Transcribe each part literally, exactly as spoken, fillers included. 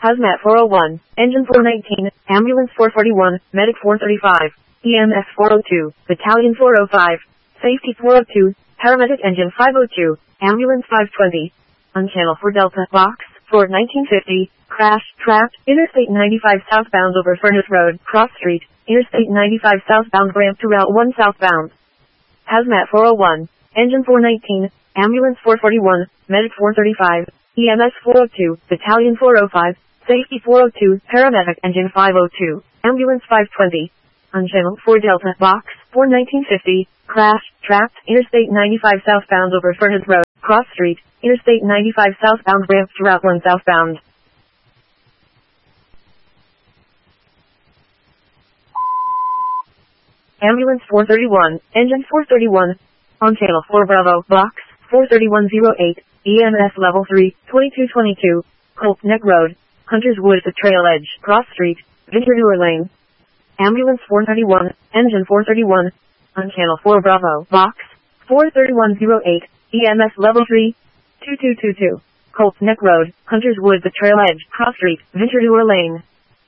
Hazmat four oh one, Engine four nineteen, Ambulance four forty-one, Medic four thirty-five, E M S four oh two, Battalion four oh five, Safety four oh two, Paramedic Engine five oh two, Ambulance five twenty. On Channel four Delta, Box, four nineteen fifty, crash, trapped, Interstate ninety-five southbound over Furnace Road, Cross Street, Interstate ninety-five southbound ramp to Route one southbound. Hazmat four oh one, Engine four nineteen, Ambulance four forty-one, Medic four thirty-five, E M S four oh two, Battalion four oh five, Safety four oh two, Paramedic Engine five oh two, Ambulance five twenty. On Channel four Delta, Box, four nineteen fifty, crash, trapped, Interstate ninety-five southbound over Furnace Road, Cross Street, Interstate ninety-five southbound ramp to Route one southbound. Ambulance four thirty-one, Engine four thirty-one. On Channel four Bravo, Box, four thirty-one oh eight, E M S Level three, twenty-two twenty-two, Colt Neck Road, Hunters Woods at Trail Edge, Cross Street, Ventura Lane. Ambulance four thirty-one, Engine four thirty-one. On Channel four Bravo, Box, four thirty-one oh eight, E M S Level three, twenty-two twenty-two, Colt Neck Road, Hunters Woods at Trail Edge, Cross Street, Ventura Lane.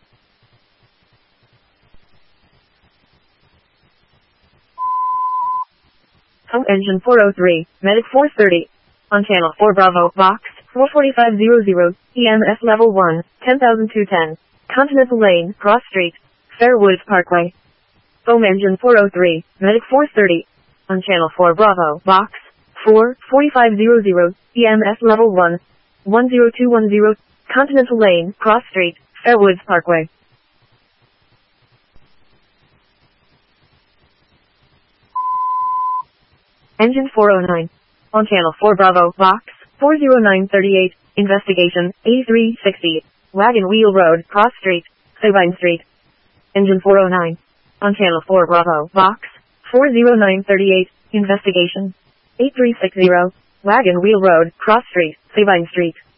Home Engine four oh three, Medic four thirty. On Channel four Bravo, Box, four forty-five hundred, E M S Level one, ten thousand two hundred ten, Continental Lane, Cross Street, Fairwoods Parkway. Home Engine four oh three, Medic four thirty. On Channel four Bravo, Box, four forty-five hundred, E M S Level one, one oh two one oh, Continental Lane, Cross Street, Fairwoods Parkway. Engine four oh nine. On Channel four Bravo, Box, four oh nine thirty-eight, Investigation, eighty-three sixty, Wagon Wheel Road, Cross Street, Sabine Street. Engine four oh nine. On Channel four Bravo, Box, four oh nine thirty-eight, Investigation, eighty-three sixty, Wagon Wheel Road, Cross Street, Sabine Street.